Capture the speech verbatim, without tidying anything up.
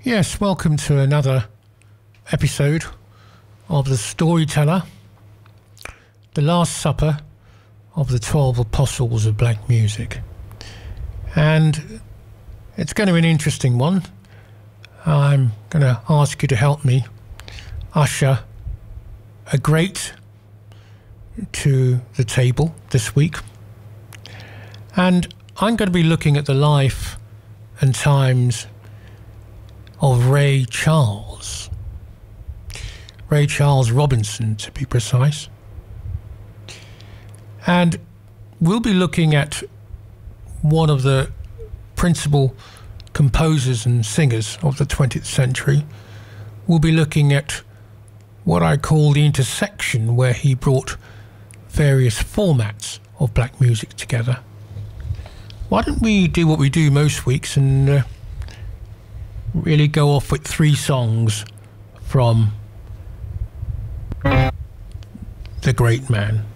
Yes, welcome to another episode of The Storyteller, the Last Supper of the Twelve Apostles of Black Music. And it's going to be an interesting one. I'm going to ask you to help me usher a great to the table this week. And I'm going to be looking at the life and times of Ray Charles. Ray Charles Robinson, to be precise. And we'll be looking at one of the principal composers and singers of the twentieth century. We'll be looking at what I call the intersection, where he brought various formats of black music together. Why don't we do what we do most weeks and uh, really go off with three songs from the great man.